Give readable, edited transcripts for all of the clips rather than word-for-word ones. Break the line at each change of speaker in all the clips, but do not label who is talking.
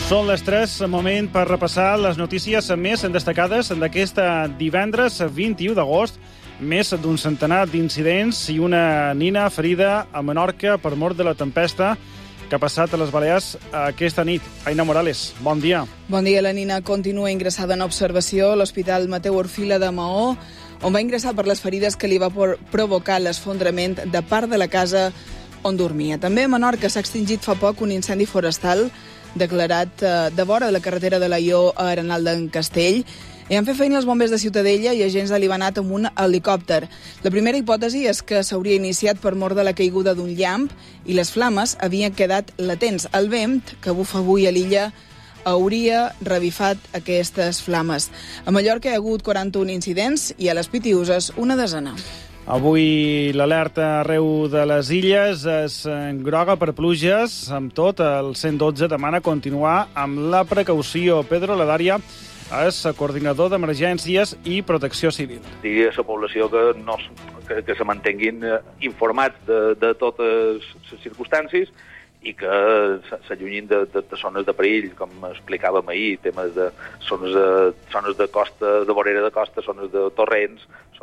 Són les 3, moment per repassar les notícies més destacades d'aquest divendres 21 d'agost. Més d'un centenar d'incidents i una nina ferida a Menorca per mort de la tempesta que ha passat a les Balears aquesta nit. Aina Morales, bon dia.
Bon dia. La nina continua ingressada en observació a l'Hospital Mateu Orfila de Maó, on va ingressar per les ferides que li va provocar l'esfondrament de part de la casa on dormia. També a Menorca s'ha extingit fa poc un incendi forestal declarat de vora de la carretera de l'Aió a Arenal d'en Castell. Hi han fet feina els bombers de Ciutadella i agents de l'Ivanat amb un helicòpter. La primera hipòtesi és que s'hauria iniciat per mort de la caiguda d'un llamp i les flames havien quedat latents. El vent, que bufa avui a l'illa, hauria revifat aquestes flames. A Mallorca hi ha hagut 41 incidents i a les Pitiüses una desena.
Avui l'alerta arreu de les illes és groga per pluges. Amb tot, el 112 demana continuar amb la precaució. Pedro Ladària és coordinador d'emergències i protecció civil.
Digui a la població que se mantinguin informats de totes les circumstàncies i que s'allunyin de zones de perill, com explicàvem ahir, temes de zones de costa, de vorera de costa, zones de torrents,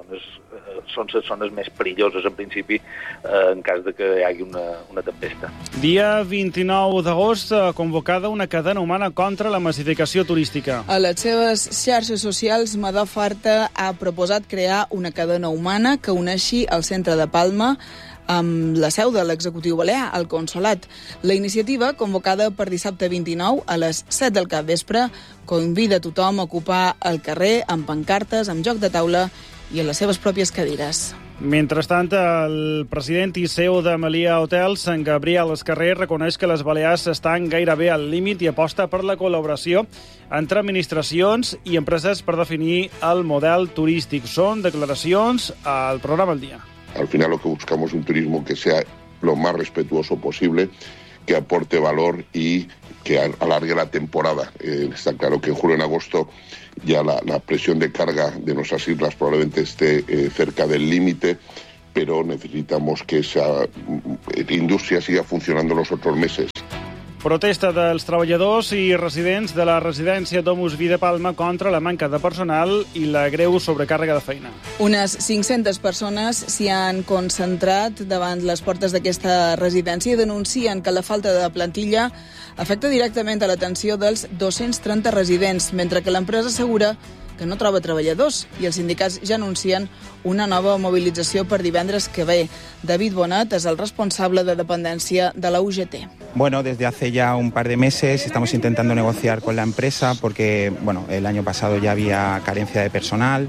són les zones més perilloses, en principi, en cas de que hi hagi una tempesta.
Dia 29 d'agost, convocada una cadena humana contra la massificació turística.
A les seves xarxes socials, Madó Farta ha proposat crear una cadena humana que uneixi el centre de Palma amb la seu de l'executiu balear, el Consolat. La iniciativa, convocada per dissabte 29 a les 7 del capvespre, convida tothom a ocupar el carrer amb pancartes, amb joc de taula i a les seves pròpies cadires.
Mentrestant, el president i CEO de Meliá Hotels, en Gabriel Escarrer, reconeix que les Balears estan gairebé al límit i aposta per la col·laboració entre administracions i empreses per definir el model turístic. Són declaracions al programa El Día.
Al final lo que buscamos es un turismo que sea lo más respetuoso posible, que aporte valor y que alargue la temporada. Está claro que en julio y en agosto ya la presión de carga de nuestras islas probablemente esté cerca del límite, pero necesitamos que esa industria siga funcionando los otros meses.
Protesta dels treballadors i residents de la residència Domus Vida Palma contra la manca de personal i la greu sobrecàrrega de feina.
Unes 500 persones s'hi han concentrat davant les portes d'aquesta residència i denuncien que la falta de plantilla afecta directament a l'atenció dels 230 residents, mentre que l'empresa assegura que no troba treballadors i els sindicats ja anuncien una nova movilització per divendres que ve. David Bonet és el responsable de dependència de la UGT.
Bueno, desde hace ya un par de meses estamos intentando negociar con la empresa porque, el año pasado ya había carencia de personal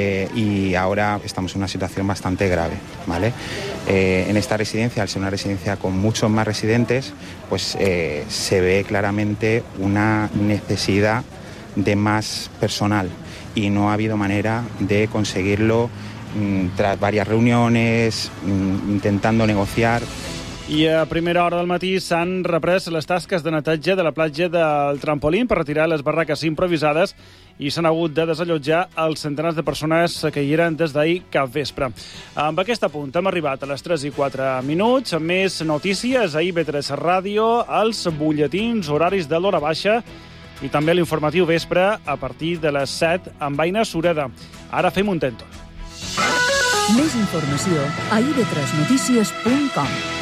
y ahora estamos en una situación bastante grave, ¿vale? En esta residencia, al ser una residencia con muchos más residentes, pues se ve claramente una necesidad de más personal y no ha habido manera de conseguirlo tras varias reuniones, intentando negociar.
I a primera hora del matí s'han reprès les tasques de neteja de la platja del Trampolín per retirar les barraques improvisades i s'han hagut de desallotjar els centenars de persones que hi eren des d'ahir capvespre. Amb aquest apunt hem arribat a les 3:04. Amb més notícies a IB3 Ràdio, els butlletins horaris de l'hora baixa i també l'informatiu vespre a partir de les 7 amb Aina Sureda. Ara fem un tento.
Més informació a ib3notícies.com.